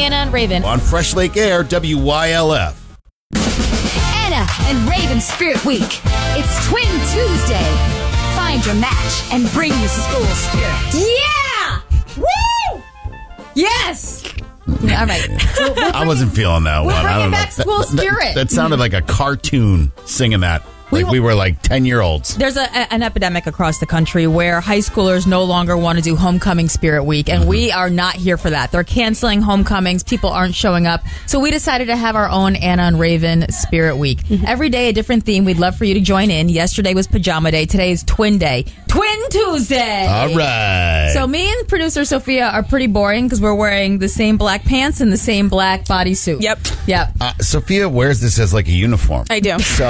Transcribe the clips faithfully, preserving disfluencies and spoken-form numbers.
Anna and Raven. On Fresh Lake Air, W Y L F. Anna and Raven Spirit Week. It's Twin Tuesday. Find your match and bring the school spirit. Yeah! Woo! Yes! Yeah, all right. We'll, we'll I wasn't feeling that we're one. I bringing don't know. back school That- that- spirit. That, sounded like a cartoon singing that. Like we were like ten-year-olds. There's a, a, an epidemic across the country where high schoolers no longer want to do homecoming spirit week, and mm-hmm. we are not here for that. They're canceling homecomings. People aren't showing up. So we decided to have our own Anna and Raven Spirit Week. Mm-hmm. Every day a different theme. We'd love for you to join in. Yesterday was Pajama Day. Today is Twin Day. Twin Tuesday! All right. So me and producer Sophia are pretty boring because we're wearing the same black pants and the same black bodysuit. Yep. Yep. Uh, Sophia wears this as like a uniform. I do. So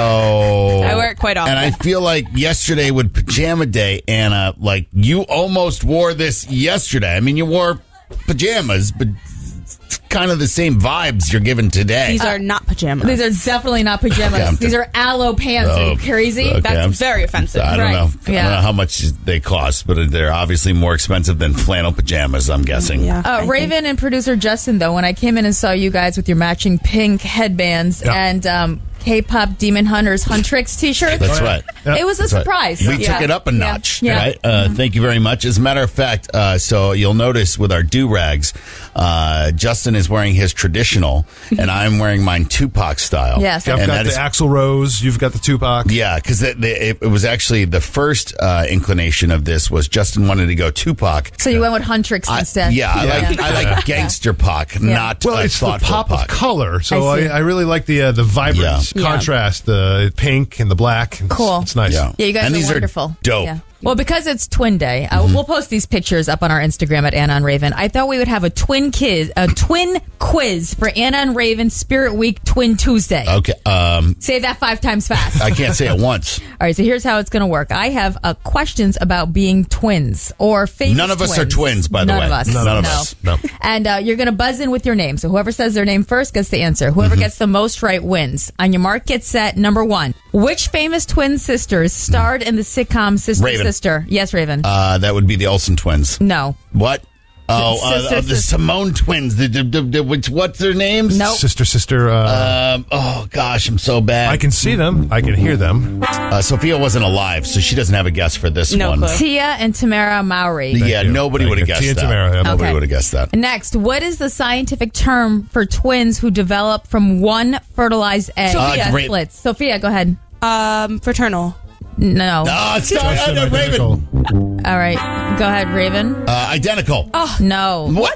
I wear it quite often. And I feel like yesterday with Pajama Day, Anna, like you almost wore this yesterday. I mean, you wore pajamas, but it's kind of the same vibes you're giving today. These are not pajamas. These are definitely not pajamas. Okay, These are aloe pants. Oh, are you crazy? okay, That's I'm- very offensive. I don't Right. know. I Yeah. don't know how much they cost, but they're obviously more expensive than flannel pajamas, I'm guessing. Yeah. Uh, I Raven think. and producer Justin, though, when I came in and saw you guys with your matching pink headbands Yep. and um, K-pop Demon Hunters Huntrix t-shirts, That's right. Yep. it was a That's right. surprise. We Yeah. took it up a Yeah. notch, Yeah. right? Uh, Thank you very much. As a matter of fact, uh, so you'll notice with our do-rags, uh, Justin is wearing his traditional, and I'm wearing mine Tupac style. Yes. I've And got that the is- Axl Rose. You've got the Tupac. Yeah, because it, it, it was actually the first uh, inclination of this was Justin wanted to go Tupac. So you went with Huntrix I- instead. yeah, I Yeah. like I like gangster Pac, not Well, uh, it's the thoughtful pop Pac. of color, so I I, see. I, really like the uh, the vibrant Yeah. contrast, the pink and the black. It's, Cool. It's nice. Yeah. Yeah, you guys And are these are wonderful. dope. Yeah. Well, because it's Twin Day, uh, Mm-hmm. we'll post these pictures up on our Instagram at Anna and Raven. I thought we would have a twin quiz, a twin quiz for Anna and Raven Spirit Week Twin Tuesday. Okay, um, Say that five times fast. I can't say it once. All right, so here's how it's going to work. I have uh, questions about being twins or famous None of us twins. are twins, by the None way. Of us. None of no. us. No. And uh, you're going to buzz in with your name. So whoever says their name first gets the answer. Whoever Mm-hmm. gets the most right wins. On your mark, get set. Number one. Which famous twin sisters starred in the sitcom Sister Raven. Sister? Yes, Raven. Uh, that would be the Olsen twins. no. What? Oh, uh, Sister, uh, the sister. Simone twins. The, the, the, the, which, what's their names? Nope. Sister, sister. Uh, Um, oh, gosh, I'm so bad. I can see them. I can hear them. Uh, Sophia wasn't alive, so she doesn't have a guess for this No one. clue. Tia and Tamara Mowry. Yeah, you. nobody Thank would have you. guessed Tia and that. Tamara, yeah. Nobody Okay. would have guessed that. Next, what is the scientific term for twins who develop from one fertilized egg? Sophia. Uh, great. Splits. Sophia, go ahead. Um, fraternal. No. No, it's not Justin, uh, identical. Raven. All right. Go ahead, Raven. Uh, identical. No. What?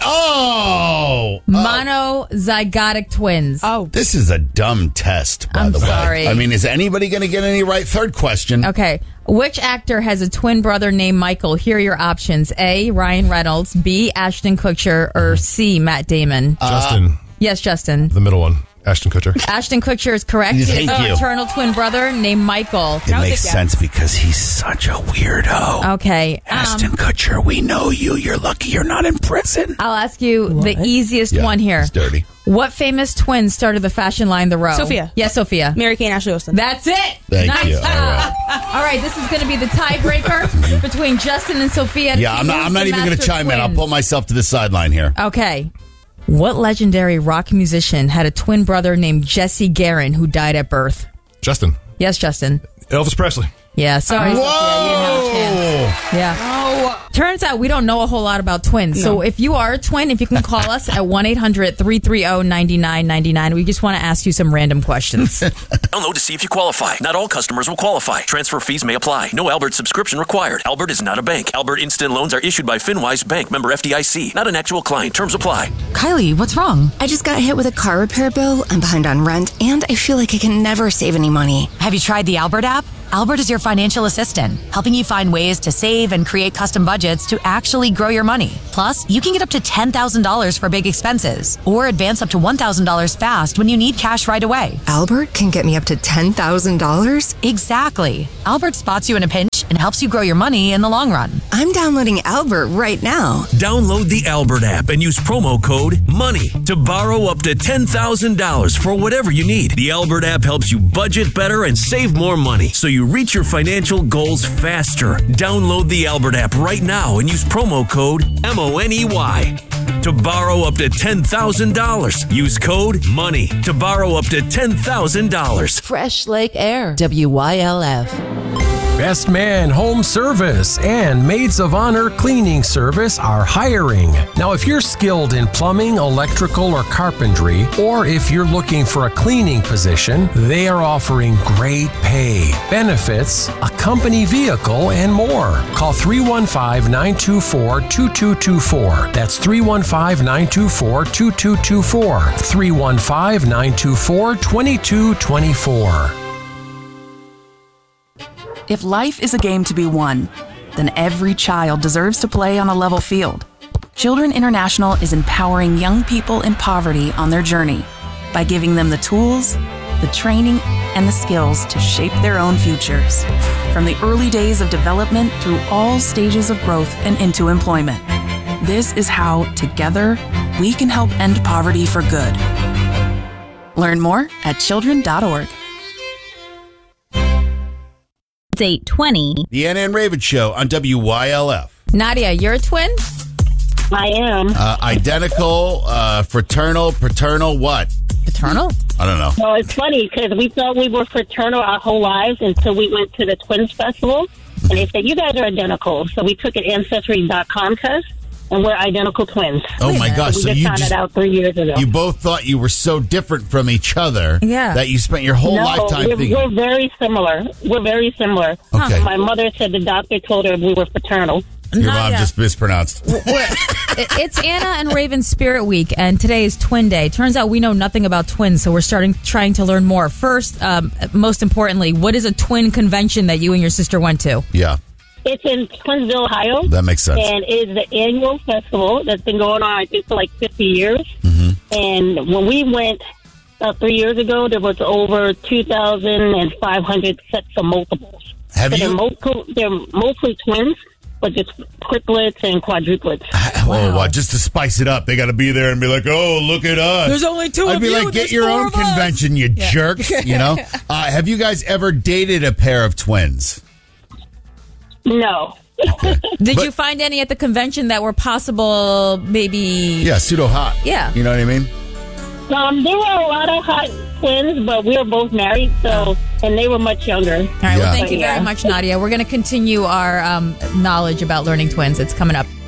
Oh! Monozygotic twins. Oh. This is a dumb test, by I'm the way. sorry. I mean, is anybody going to get any right? Third question. Okay. Which actor has a twin brother named Michael? Here are your options. A. Ryan Reynolds. B. Ashton Kutcher. Or C. Matt Damon. Justin, Yes, Justin. the middle one. Ashton Kutcher. Ashton Kutcher is correct. He Thank has a you. fraternal twin brother named Michael. It That was makes a guess. sense because he's such a weirdo. Okay. Ashton Um, Kutcher, we know you. You're lucky you're not in prison. I'll ask you the easiest Yeah, one here. It's dirty. What famous twin started the fashion line The Row? Sophia. Yes, Sophia. Mary Kay and Ashley Olsen. That's it. Thank nice you. job. All right. All right, this is going to be the tiebreaker between Justin and Sophia. Yeah, I'm not, I'm not even going to chime in. I'll pull myself to the sideline here. Okay. What legendary rock musician had a twin brother named Jesse Garin who died at birth? Justin. Yes, Justin. Elvis Presley. Yeah, sorry. Sophia, you didn't have a chance. Yeah. Turns out we don't know a whole lot about twins. So if you are a twin, if you can call us at one eight hundred three three zero nine nine nine nine, we just want to ask you some random questions. Download to see if you qualify. Not all customers will qualify. Transfer fees may apply. No Albert subscription required. Albert is not a bank. Albert Instant Loans are issued by FinWise Bank, member F D I C. Not an actual client. Terms apply. Kylie, what's wrong? I just got hit with a car repair bill. I'm behind on rent, and I feel like I can never save any money. Have you tried the Albert app? Albert is your financial assistant, helping you find ways to save and create custom budgets to actually grow your money. Plus, you can get up to ten thousand dollars for big expenses or advance up to one thousand dollars fast when you need cash right away. Albert can get me up to ten thousand dollars? Exactly. Albert spots you in a pinch and helps you grow your money in the long run. I'm downloading Albert right now. Download the Albert app and use promo code MONEY to borrow up to ten thousand dollars for whatever you need. The Albert app helps you budget better and save more money so you reach your financial goals faster. Download the Albert app right now and use promo code M O N E Y. to borrow up to ten thousand dollars. Use code MONEY to borrow up to ten thousand dollars. Fresh Lake Air. W Y L F. Best Man Home Service and Maids of Honor Cleaning Service are hiring. Now, if you're skilled in plumbing, electrical, or carpentry, or if you're looking for a cleaning position, they are offering great pay, benefits, a company vehicle, and more. Call three one five, nine two four, two two two four. That's three one five, nine two four, two two two four. three one five, nine two four, two two two four. If life is a game to be won, then every child deserves to play on a level field. Children International is empowering young people in poverty on their journey by giving them the tools, the training, and the skills to shape their own futures. From the early days of development through all stages of growth and into employment. This is how, together, we can help end poverty for good. Learn more at children dot org. eight twenty. The Anna and Raven Show on W Y L F. Nadia, you're a twin? I am. Uh, identical, uh, fraternal, paternal, what? Paternal? I don't know. Well, it's funny because we thought we were fraternal our whole lives until we went to the Twins Festival. And they said, you guys are identical. So we took an Ancestry dot com test, and we're identical twins. Oh, my gosh. We So just you found just, it out three years ago. you both thought you were so different from each other Yeah. that you spent your whole no, lifetime we're, thinking. we're very similar. We're very similar. Okay. My mother said the doctor told her we were fraternal. Your mom Nadia. just mispronounced. It's Anna and Raven Spirit Week, and today is Twin Day. Turns out we know nothing about twins, so we're starting trying to learn more. First, um, most importantly, what is a twin convention that you and your sister went to? Yeah. It's in Twinsville, Ohio. That makes sense. And it's the annual festival that's been going on, I think, for like fifty years. Mm-hmm. And when we went uh, three years ago, there was over two thousand five hundred sets of multiples. Have so you? They're, multiple, they're mostly twins, but just triplets and quadruplets. Oh, wow. Just to spice it up, they got to be there and be like, "Oh, look at us." There's only two I'd of be you, like, "Get there's your four own of us." convention, you Yeah. jerks!" You know. Uh, have you guys ever dated a pair of twins? No. Did But- you find any at the convention that were possible, maybe? Yeah, pseudo hot. Yeah. You know what I mean? Um, there were a lot of hot twins, but we were both married, so and they were much younger. All right, well, Yeah. thank you Yeah. very much, Nadia. We're going to continue our um, knowledge about learning twins. It's coming up.